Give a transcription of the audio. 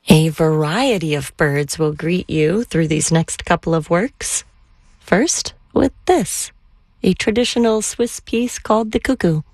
A variety of birds will greet you through these next couple of works. First, with this, a traditional Swiss piece called the cuckoo.